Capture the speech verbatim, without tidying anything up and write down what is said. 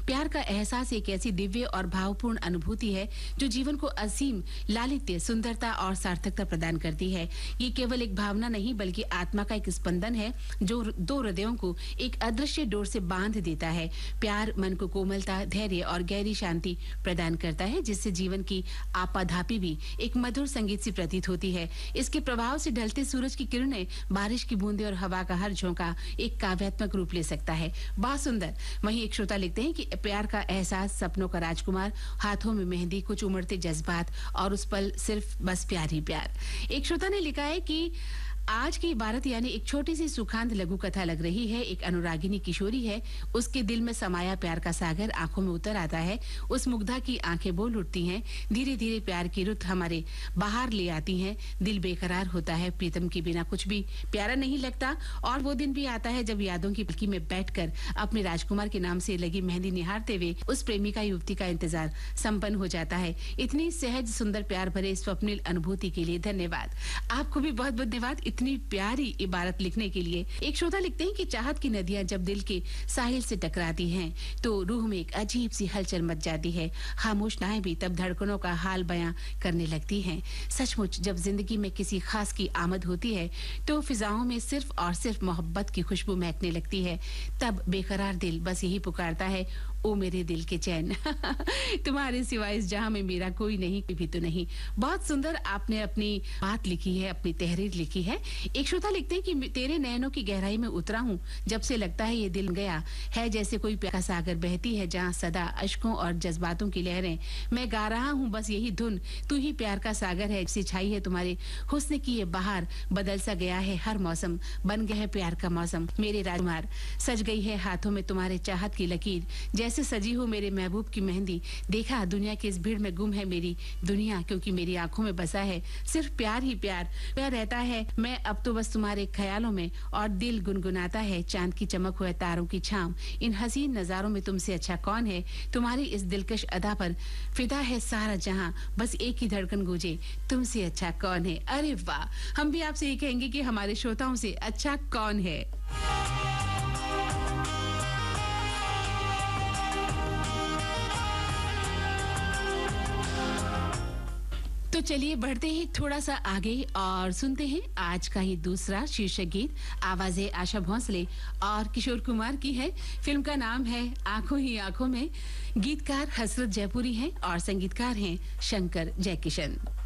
प्यार का एहसास एक ऐसी दिव्य और भावपूर्ण अनुभूति है जो जीवन को असीम लालित्य, सुंदरता और सार्थकता प्रदान करती है। ये केवल एक भावना नहीं बल्कि आत्मा का एक स्पंदन है जो दो हृदयों को एक अदृश्य डोर से बांध देता है। प्यार मन को कोमलता, धैर्य और गहरी शांति प्रदान करता है, जिससे जीवन की आपाधापी भी एक मधुर संगीत सी प्रतीत होती है। इसके प्रभाव से ढलते सूरज की किरणें, बारिश की बूंदें और हवा का हर झोंका एक काव्यात्मक रूप ले सकता है। बहुत सुंदर। वहीं एक श्रोता लिखते हैं कि प्यार का एहसास, सपनों का राजकुमार, हाथों में मेहंदी, कुछ उमड़ते जज्बात और उस पल सिर्फ बस प्यार ही प्यार। एक श्रोता ने लिखा है कि आज की इबारत यानी एक छोटी सी सुखांत लघु कथा लग रही है। एक अनुरागिनी किशोरी है, उसके दिल में समाया प्यार का सागर आंखों में उतर आता है। उस मुग्धा की आंखें बोल उठती हैं, धीरे धीरे प्यार की रुत हमारे बाहर ले आती हैं। दिल बेकरार होता है, प्रीतम के बिना कुछ भी प्यारा नहीं लगता। और वो दिन भी आता है जब यादों की पलकी में बैठकर अपने राजकुमार के नाम से लगी मेहंदी निहारते हुए उस प्रेमिका युवती का इंतजार संपन्न हो जाता है। इतनी सहज सुंदर प्यार भरे स्वप्निल अनुभूति के लिए धन्यवाद। आपको भी बहुत बहुत धन्यवाद इतनी प्यारी इबारत लिखने के लिए। एक श्रोता लिखते हैं कि चाहत की नदियां जब दिल के साहिल से टकराती हैं तो रूह में एक अजीब सी हलचल मच जाती है। खामोश नाएं भी तब धड़कनों का हाल बयां करने लगती हैं। सचमुच जब जिंदगी में किसी खास की आमद होती है तो फिजाओं में सिर्फ और सिर्फ मोहब्बत की खुशबू महकने लगती है। तब बेकरार दिल बस यही पुकारता है, ओ मेरे दिल के चैन तुम्हारे सिवाय इस जहां में मेरा कोई नहीं, कोई भी तो नहीं। बहुत सुंदर आपने अपनी बात लिखी है, अपनी तहरीर लिखी है। एक श्रोता लिखते हैं कि तेरे नैनों की गहराई में उतरा हूँ जब से लगता है ये दिल गया है, जैसे कोई प्यार का सागर बहती है जहाँ सदा अश्कों और जज्बातों की लहरें। मैं गा रहा हूँ बस यही धुन, तू ही प्यार का सागर है, जिसे छाई है तुम्हारे हुस्न की ये बहार। बदल सा गया है हर मौसम, बन गया है प्यार का मौसम। मेरे राजकुमार सज गई है हाथों में तुम्हारे चाहत की लकीर, जैसे सजी हो मेरे महबूब की मेहंदी। देखा दुनिया की इस भीड़ में गुम है मेरी दुनिया, क्योंकि मेरी आंखों में बसा है सिर्फ प्यार ही प्यार। प्यार रहता है मैं अब तो बस तुम्हारे ख्यालों में, और दिल गुनगुनाता है चांद की चमक हुए तारों की छांव। इन हसीन नजारों में तुमसे अच्छा कौन है, तुम्हारी इस दिलकश अदा पर फिदा है सारा जहां। बस एक ही धड़कन गूंजे, तुमसे अच्छा कौन है। अरे वाह, हम भी आपसे ये कहेंगे कि हमारे श्रोताओं से अच्छा कौन है। तो चलिए बढ़ते हैं थोड़ा सा आगे और सुनते हैं आज का ही दूसरा शीर्षक गीत। आवाजें आशा भोंसले और किशोर कुमार की है। फिल्म का नाम है आंखों ही आंखों में। गीतकार हसरत जयपुरी हैं और संगीतकार हैं शंकर जयकिशन।